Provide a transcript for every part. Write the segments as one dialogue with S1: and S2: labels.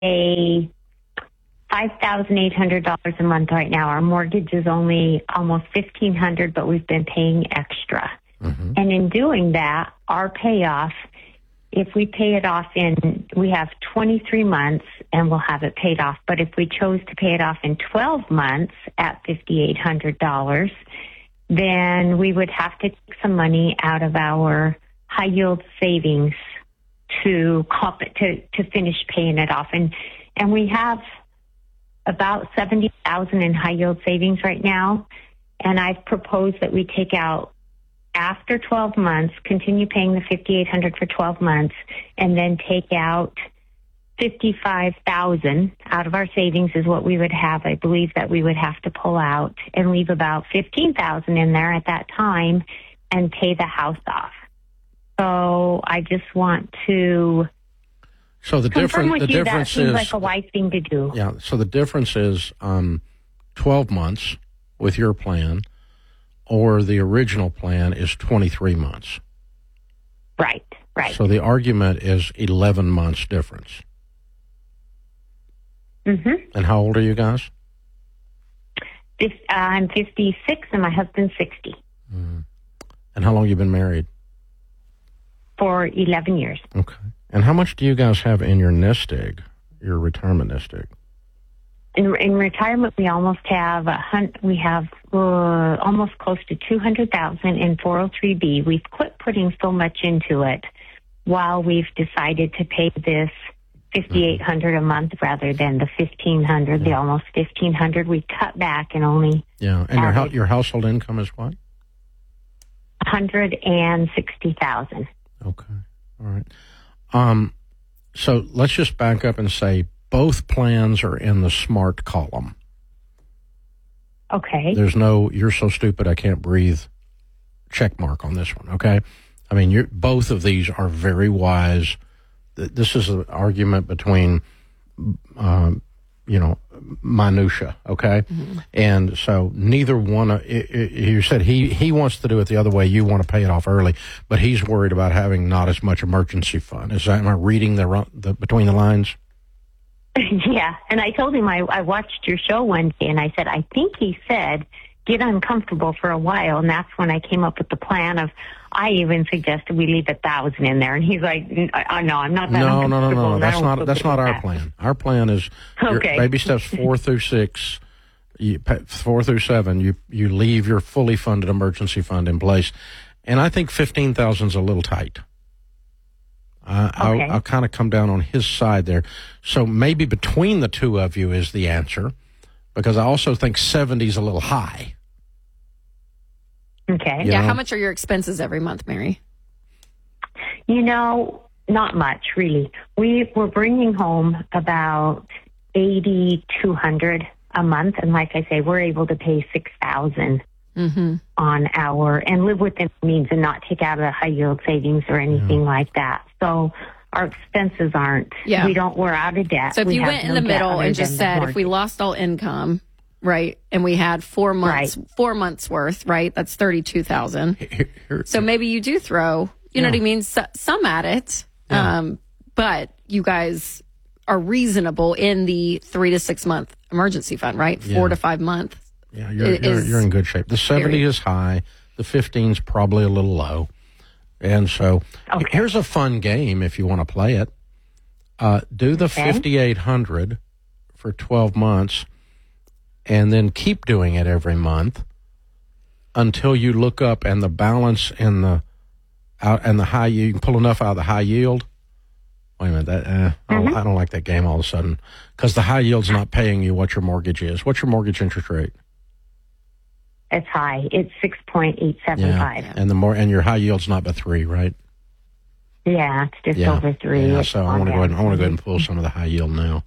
S1: pay $5,800 a month right now. Our mortgage is only almost $1,500, but we've been paying extra.
S2: Mm-hmm.
S1: And in doing that, our payoff, if we pay it off we have 23 months and we'll have it paid off. But if we chose to pay it off in 12 months at $5,800, then we would have to take some money out of our high yield savings to finish paying it off. And we have about $70,000 in high yield savings right now. And I've proposed that we take out after 12 months, continue paying the $5,800 for 12 months, and then take out $55,000 out of our savings is what we would have. I believe that we would have to pull out and leave about $15,000 in there at that time and pay the house off. So I just want to confirm with you that seems like a wise thing to do.
S2: Yeah. So the difference is 12 months with your plan, or the original plan is 23 months.
S1: Right.
S2: So the argument is 11 months difference.
S1: Mm-hmm.
S2: And how old are you guys?
S1: I'm 56 and my husband's 60.
S2: Mm-hmm. And how long you been married?
S1: For 11 years.
S2: Okay. And how much do you guys have in your nest egg, your retirement nest egg?
S1: In retirement, we almost have almost close to $200,000 in 403B. We've quit putting so much into it while we've decided to pay this $5,800 a month rather than the $1,500, the almost $1,500. We cut back and only
S2: And your household income is what?
S1: $160,000.
S2: Okay, all right. So let's just back up and say both plans are in the smart column.
S1: Okay.
S2: There's no "you're so stupid I can't breathe" check mark on this one. Okay, I mean both of these are very wise. This is an argument between, minutia. Okay, and so neither one. You said he wants to do it the other way. You want to pay it off early, but he's worried about having not as much emergency fund. Am I reading the between the lines?
S1: Yeah, and I told him I watched your show one day, and I said, I think he said, get uncomfortable for a while, and that's when I came up with the plan of, I even suggested we leave 1,000 in there, and he's like, no, I'm not that uncomfortable.
S2: No, that's not our plan. Our plan is baby steps 4 through 6, 4 through 7, you leave your fully funded emergency fund in place, and I think 15,000 is a little tight. I'll kind of come down on his side there. So maybe between the two of you is the answer, because I also think 70 is a little high.
S1: Okay.
S3: Yeah, how much are your expenses every month, Mary?
S1: Not much, really. We're bringing home about $8,200 a month, and like I say, we're able to pay $6,000 on and live within means and not take out a high yield savings or anything like that. So our expenses aren't. We're out of debt.
S3: So if you went in the middle and just said, if we lost all income, right, and we had 4 months, 4 months worth, right, that's $32,000. So maybe you do throw, you know what I mean, some at it, but you guys are reasonable in the 3 to 6 month emergency fund, right? 4 to 5 months.
S2: Yeah, you're in good shape. The 70 is high. The 15 is probably a little low. And so here's a fun game if you want to play it. Do the 5,800 for 12 months and then keep doing it every month until you look up and the balance in the high yield, you can pull enough out of the high yield. Wait a minute, I don't like that game all of a sudden, because the high yield's not paying you what your mortgage is. What's your mortgage interest rate?
S1: It's high. It's 6.875.
S2: Yeah. And your high yield's not but 3, right?
S1: Yeah, it's just over 3.
S2: Yeah, so I want to go ahead and pull some of the high yield now.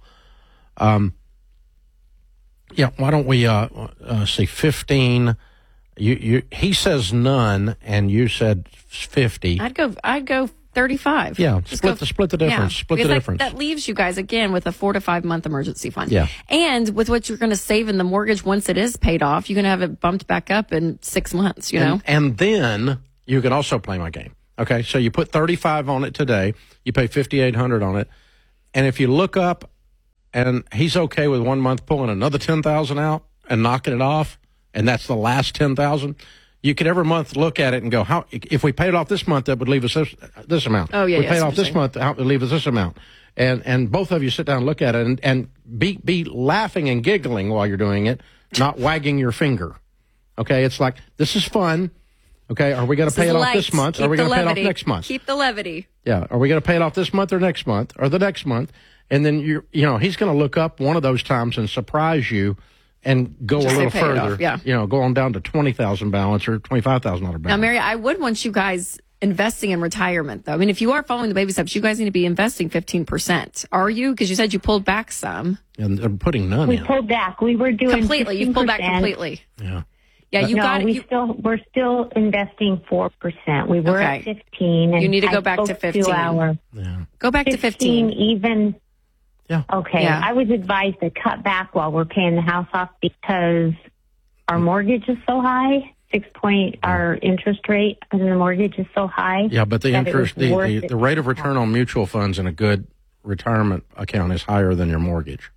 S2: Why don't we see 15? He says none, and you said 50.
S3: I'd go 35.
S2: Yeah, split the difference.
S3: Yeah,
S2: split the difference.
S3: That leaves you guys again with a 4 to 5 month emergency fund.
S2: Yeah,
S3: and with what you're going to save in the mortgage once it is paid off, you're going to have it bumped back up in 6 months.
S2: And then you can also play my game. Okay, so you put 35 on it today. You pay 5,800 on it, and if you look up and he's okay with 1 month pulling another $10,000 out and knocking it off, and that's the last $10,000. You could every month look at it and go, "How? If we paid off this month, that would leave us this amount.
S3: Oh yeah,
S2: we paid off this month, that would leave us this amount." And both of you sit down and look at it and be laughing and giggling while you're doing it, not wagging your finger. Okay, it's like, this is fun. Okay, are we going to pay it off this month? Or are we going to pay it off next month?
S3: Keep the levity.
S2: Yeah, are we going to pay it off this month or next month or the next month? And then he's going to look up one of those times and surprise you and go a little further. Go on down to $20,000 balance or $25,000 balance.
S3: Now, Mary, I would want you guys investing in retirement, though. I mean, if you are following the baby steps, you guys need to be investing 15%. Are you? Because you said you pulled back some.
S2: And I'm putting none in.
S1: We pulled back. We were doing
S3: completely.
S1: 15%.
S3: You pulled back completely.
S2: Yeah.
S3: Yeah,
S1: we're still investing 4%. We were at 15. And
S3: you need to go back to 15. Go back to 15.
S1: Even.
S2: Yeah.
S1: Okay.
S3: Yeah.
S1: I was advised to cut back while we're paying the house off because our mortgage is so high. Our interest rate on the mortgage is so high.
S2: Yeah, but the interest, the rate of return on mutual funds in a good retirement account is higher than your mortgage.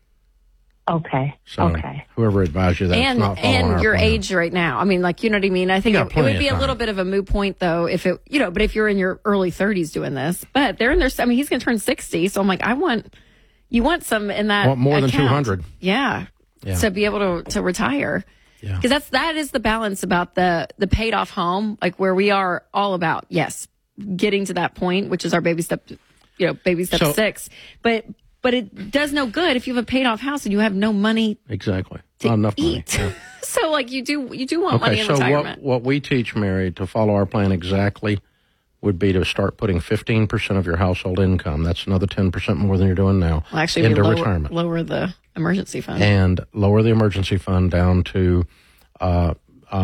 S1: Okay.
S2: So whoever advised you that's not following
S3: and
S2: our
S3: your
S2: plan.
S3: age right now. I mean, you know what I mean? I think it would be a little bit of a moot point, though, if it, but if you're in your early 30s doing this. But they're in their, I mean, he's going to turn 60. So I'm like, you want some in that
S2: want more
S3: account.
S2: Than 200.
S3: Yeah. To be able to retire.
S2: Yeah.
S3: Because that is the balance about the paid off home, like where we are all about, yes, getting to that point, which is our baby step 6. But it does no good if you have a paid off house and you have no money.
S2: Exactly.
S3: To
S2: Not enough
S3: eat.
S2: money. Yeah.
S3: So like you do want money in retirement.
S2: So what we teach, Mary, to follow our plan exactly would be to start putting 15% of your household income. That's another 10% more than you're doing now.
S3: Well, actually,
S2: into retirement.
S3: Lower the emergency fund.
S2: And lower the emergency fund down to 3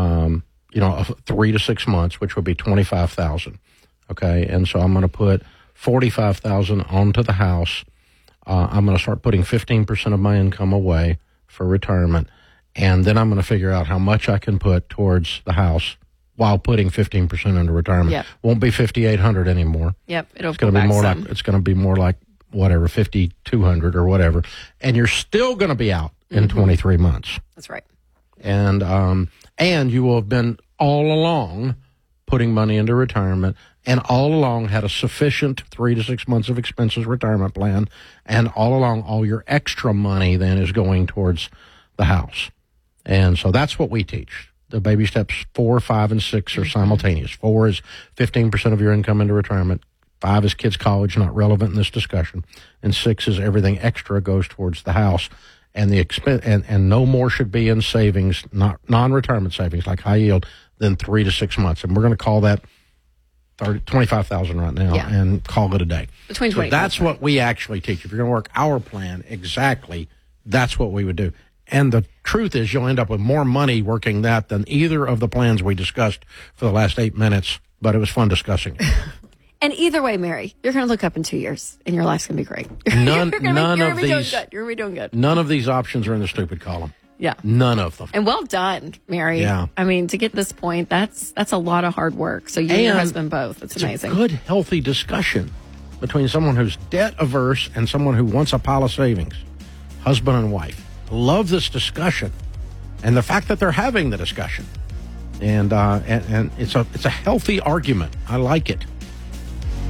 S2: to 6 months, which would be $25,000. Okay, and so I'm going to put $45,000 onto the house. I'm going to start putting 15% of my income away for retirement, and then I'm going to figure out how much I can put towards the house while putting 15% into retirement.
S3: Yep.
S2: Won't be $5,800 anymore.
S3: Yep,
S2: it's going to be more
S3: some.
S2: it's going to be more like whatever, $5,200 or whatever, and you're still going to be out in 23 months.
S3: That's right.
S2: And you will have been all along putting money into retirement and all along had a sufficient 3 to 6 months of expenses retirement plan, and all along all your extra money then is going towards the house. And so that's what we teach. The baby steps 4, 5, and 6 are simultaneous. 4 is 15% of your income into retirement. 5 is kids' college, not relevant in this discussion. And 6 is everything extra goes towards the house. And the and no more should be in savings, not non-retirement savings like high yield, than 3 to 6 months. And we're going to call that $25,000 right now and call it a day.
S3: Between 20.
S2: So that's what we actually teach. If you're going to work our plan exactly, that's what we would do. And the truth is you'll end up with more money working that than either of the plans we discussed for the last 8 minutes, but it was fun discussing it.
S3: And either way, Mary, you're going to look up in 2 years, and your life's going to be great.
S2: You're going to
S3: be doing good.
S2: None of these options are in the stupid column.
S3: Yeah.
S2: None of them.
S3: And well done, Mary.
S2: Yeah.
S3: I mean, to get this point, that's a lot of hard work. So you and your husband both. It's amazing.
S2: It's a good, healthy discussion between someone who's debt averse and someone who wants a pile of savings. Husband and wife. Love this discussion. And the fact that they're having the discussion. And it's a healthy argument. I like it.